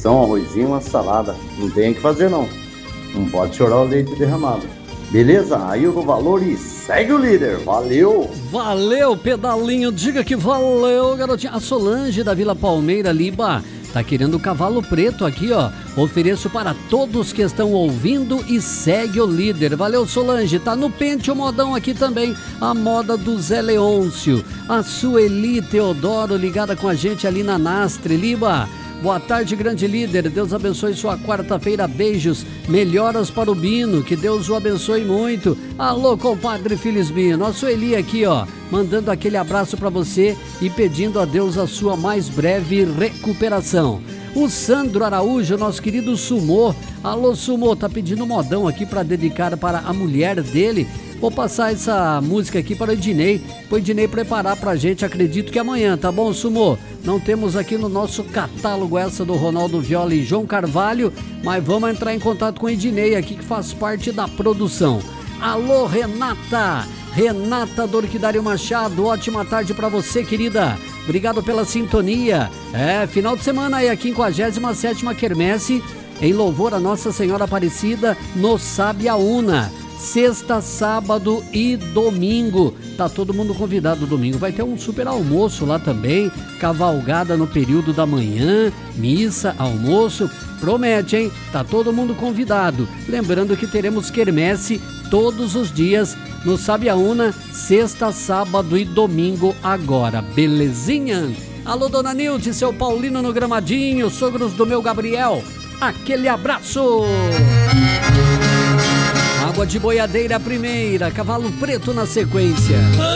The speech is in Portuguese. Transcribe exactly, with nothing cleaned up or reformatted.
feijão, arrozinho, uma salada. Não tem o que fazer, não. Não pode chorar o leite derramado. Beleza? Aí o valor e segue o líder. Valeu! Valeu, pedalinho. Diga que valeu, garotinha. A Solange da Vila Palmeira, Liba, tá querendo o cavalo preto aqui, ó. Ofereço para todos que estão ouvindo e segue o líder. Valeu, Solange. Tá no pente o modão aqui também. A moda do Zé Leôncio. A Sueli Teodoro ligada com a gente ali na Nastre, Liba. Boa tarde, grande líder. Deus abençoe sua quarta-feira. Beijos. Melhoras para o Bino. Que Deus o abençoe muito. Alô, compadre Felisbino. A Sueli aqui, ó, mandando aquele abraço para você e pedindo a Deus a sua mais breve recuperação. O Sandro Araújo, nosso querido Sumô. Alô, Sumô, tá pedindo um modão aqui para dedicar para a mulher dele. Vou passar essa música aqui para o Ednei, para o Ednei preparar pra gente, acredito que amanhã, tá bom, Sumô? Não temos aqui no nosso catálogo essa do Ronaldo Viola e João Carvalho, mas vamos entrar em contato com o Ednei aqui, que faz parte da produção. Alô, Renata! Renata do Orquidário Machado, ótima tarde pra você, querida. Obrigado pela sintonia. É, final de semana aí, a quinquagésima sétima Quermesse, em louvor a Nossa Senhora Aparecida, no Sabiaúna. Sexta, sábado e domingo. Tá todo mundo convidado domingo. Vai ter um super almoço lá também. Cavalgada no período da manhã. Missa, almoço. Promete, hein? Tá todo mundo convidado. Lembrando que teremos quermesse todos os dias no Sabiaúna. Sexta, sábado e domingo agora. Belezinha? Alô, dona Nilde, seu Paulino no Gramadinho. Sogros do meu Gabriel. Aquele abraço! Água de boiadeira primeira, cavalo preto na sequência.